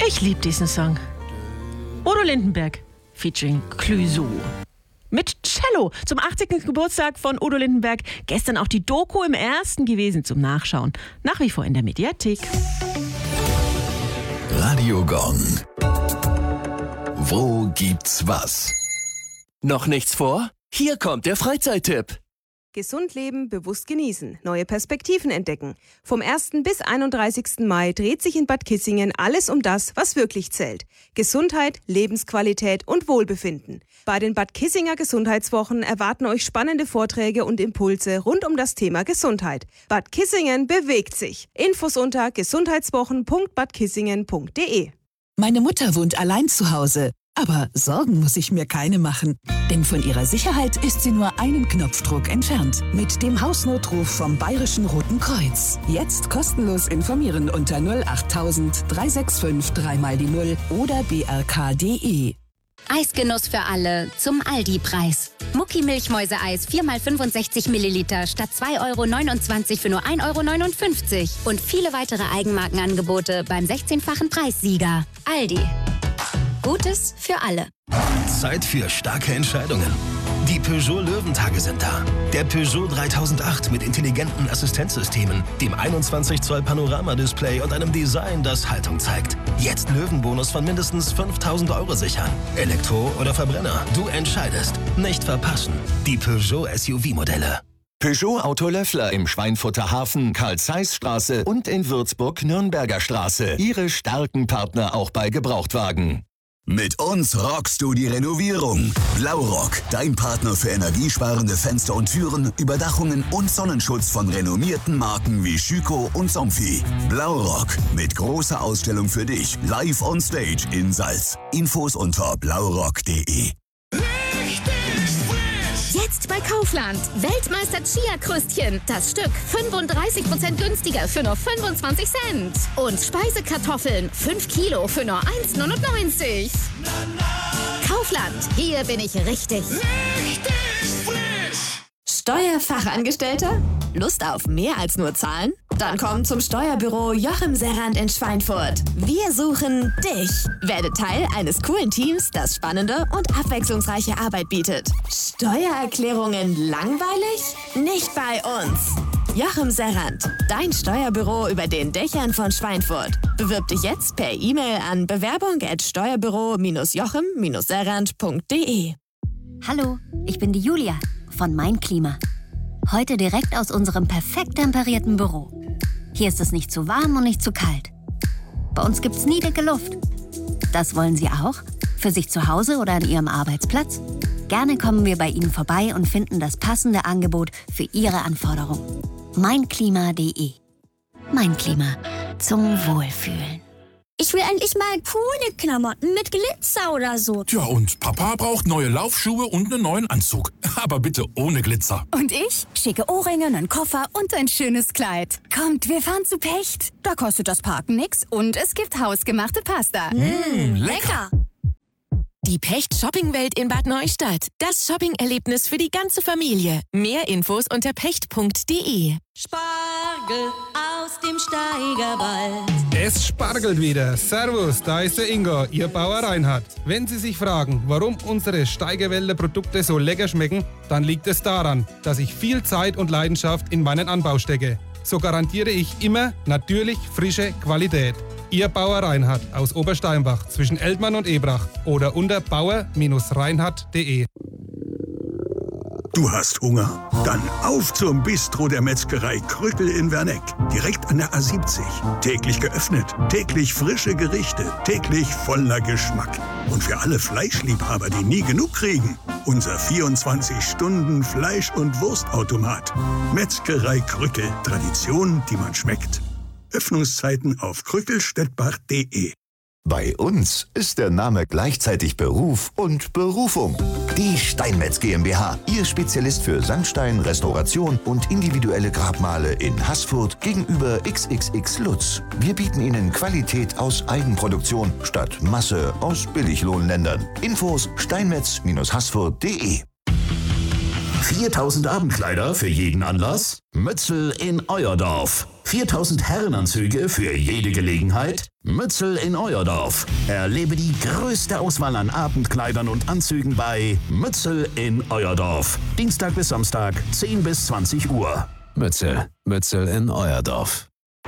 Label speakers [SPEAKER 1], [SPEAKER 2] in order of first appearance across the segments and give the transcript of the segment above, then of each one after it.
[SPEAKER 1] Ich liebe diesen Song. Udo Lindenberg featuring Clouseau. Mit Cello zum 80. Geburtstag von Udo Lindenberg. Gestern auch die Doku im Ersten gewesen zum Nachschauen. Nach wie vor in der Mediathek.
[SPEAKER 2] Radio Gong. Wo gibt's was?
[SPEAKER 3] Noch nichts vor? Hier kommt der Freizeittipp.
[SPEAKER 4] Gesund leben, bewusst genießen, neue Perspektiven entdecken. Vom 1. bis 31. Mai dreht sich in Bad Kissingen alles um das, was wirklich zählt. Gesundheit, Lebensqualität und Wohlbefinden. Bei den Bad Kissinger Gesundheitswochen erwarten euch spannende Vorträge und Impulse rund um das Thema Gesundheit. Bad Kissingen bewegt sich. Infos unter gesundheitswochen.badkissingen.de.
[SPEAKER 5] Meine Mutter wohnt allein zu Hause. Aber Sorgen muss ich mir keine machen. Denn von ihrer Sicherheit ist sie nur einen Knopfdruck entfernt. Mit dem Hausnotruf vom Bayerischen Roten Kreuz. Jetzt kostenlos informieren unter 08000 365 3x0 oder brk.de.
[SPEAKER 6] Eisgenuss für alle zum Aldi-Preis. Mucki-Milchmäuse-Eis 4x65 Milliliter statt 2,29 € für nur 1,59 € Und viele weitere Eigenmarkenangebote beim 16-fachen Preissieger. Aldi. Gutes für alle.
[SPEAKER 7] Zeit für starke Entscheidungen. Die Peugeot Löwentage sind da. Der Peugeot 3008 mit intelligenten Assistenzsystemen, dem 21 Zoll Panoramadisplay und einem Design, das Haltung zeigt. Jetzt Löwenbonus von mindestens 5.000 € sichern. Elektro oder Verbrenner, du entscheidest. Nicht verpassen. Die Peugeot SUV-Modelle.
[SPEAKER 2] Peugeot Auto Löffler im Schweinfurter Hafen, Karl-Zeiss-Straße und in Würzburg Nürnberger Straße. Ihre starken Partner auch bei Gebrauchtwagen.
[SPEAKER 8] Mit uns rockst du die Renovierung. Blaurock, dein Partner für energiesparende Fenster und Türen, Überdachungen und Sonnenschutz von renommierten Marken wie Schüco und Somfy. Blaurock, mit großer Ausstellung für dich, live on stage in Salz. Infos unter blaurock.de.
[SPEAKER 9] Jetzt bei Kaufland. Weltmeister Chia-Krüstchen. Das Stück 35% günstiger für nur 25 Cent. Und Speisekartoffeln 5 Kilo für nur 1,99 €. Kaufland. Hier bin ich richtig.
[SPEAKER 10] Steuerfachangestellter? Lust auf mehr als nur Zahlen? Dann komm zum Steuerbüro Joachim Serrand in Schweinfurt. Wir suchen dich. Werde Teil eines coolen Teams, das spannende und abwechslungsreiche Arbeit bietet. Steuererklärungen langweilig? Nicht bei uns. Joachim Serrand, dein Steuerbüro über den Dächern von Schweinfurt. Bewirb dich jetzt per E-Mail an bewerbung@steuerbüro-joachim-serrand.de.
[SPEAKER 6] Hallo, ich bin die Julia von Mein Klima. Heute direkt aus unserem perfekt temperierten Büro. Hier ist es nicht zu warm und nicht zu kalt. Bei uns gibt's nie dicke Luft. Das wollen Sie auch? Für sich zu Hause oder an Ihrem Arbeitsplatz? Gerne kommen wir bei Ihnen vorbei und finden das passende Angebot für Ihre Anforderungen. Meinklima.de. Mein Klima. Zum Wohlfühlen.
[SPEAKER 11] Ich will endlich mal coole Klamotten mit Glitzer oder so.
[SPEAKER 12] Tja, und Papa braucht neue Laufschuhe und einen neuen Anzug. Aber bitte ohne Glitzer.
[SPEAKER 13] Und ich? Schicke Ohrringe, einen Koffer und ein schönes Kleid. Kommt, wir fahren zu Pecht. Da kostet das Parken nix und es gibt hausgemachte Pasta.
[SPEAKER 12] Lecker!
[SPEAKER 14] Die Pecht Shoppingwelt in Bad Neustadt. Das Shopping-Erlebnis für die ganze Familie. Mehr Infos unter pecht.de.
[SPEAKER 15] Spargel aus dem Steigerwald.
[SPEAKER 16] Es spargelt wieder. Servus, da ist der Ingo, Ihr Bauer Reinhard. Wenn Sie sich fragen, warum unsere Steigerwälder Produkte so lecker schmecken, dann liegt es daran, dass ich viel Zeit und Leidenschaft in meinen Anbau stecke. So garantiere ich immer natürlich frische Qualität. Ihr Bauer Reinhard aus Obersteinbach zwischen Eltmann und Ebrach oder unter bauer-reinhard.de.
[SPEAKER 17] Du hast Hunger? Dann auf zum Bistro der Metzgerei Krückel in Werneck. Direkt an der A70. Täglich geöffnet, täglich frische Gerichte, täglich voller Geschmack. Und für alle Fleischliebhaber, die nie genug kriegen, unser 24-Stunden-Fleisch- und Wurstautomat. Metzgerei Krückel. Tradition, die man schmeckt. Öffnungszeiten auf krückelstettbach.de.
[SPEAKER 2] Bei uns ist der Name gleichzeitig Beruf und Berufung. Die Steinmetz GmbH, Ihr Spezialist für Sandstein, Restauration und individuelle Grabmale in Haßfurt gegenüber XXX Lutz. Wir bieten Ihnen Qualität aus Eigenproduktion statt Masse aus Billiglohnländern. Infos steinmetz-haßfurt.de.
[SPEAKER 18] 4000 Abendkleider für jeden Anlass? Mötzl in euer Dorf.
[SPEAKER 8] 4000 Herrenanzüge für jede Gelegenheit? Mützel in euer Dorf. Erlebe die größte Auswahl an Abendkleidern und Anzügen bei Mützel in euer Dorf. Dienstag bis Samstag, 10 bis 20 Uhr.
[SPEAKER 18] Mützel in euer Dorf.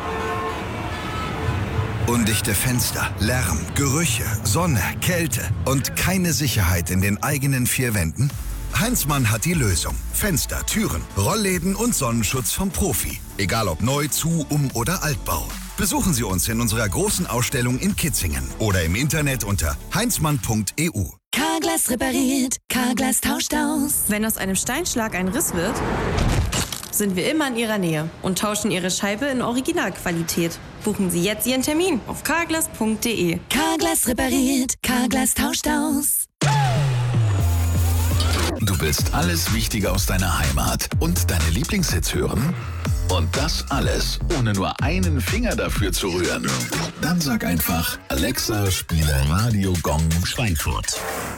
[SPEAKER 19] Undichte Fenster, Lärm, Gerüche, Sonne, Kälte und keine Sicherheit in den eigenen 4 Wänden? Heinzmann hat die Lösung. Fenster, Türen, Rollläden und Sonnenschutz vom Profi. Egal ob neu, zu, oder Altbau. Besuchen Sie uns in unserer großen Ausstellung in Kitzingen oder im Internet unter heinzmann.eu.
[SPEAKER 20] Carglass repariert, Carglass tauscht aus.
[SPEAKER 21] Wenn aus einem Steinschlag ein Riss wird, sind wir immer in Ihrer Nähe und tauschen Ihre Scheibe in Originalqualität. Buchen Sie jetzt Ihren Termin auf carglass.de.
[SPEAKER 20] Carglass repariert, Carglass tauscht aus.
[SPEAKER 18] Du willst alles Wichtige aus deiner Heimat und deine Lieblingshits hören? Und das alles, ohne nur einen Finger dafür zu rühren? Dann sag einfach, Alexa, spiele Radio Gong Schweinfurt.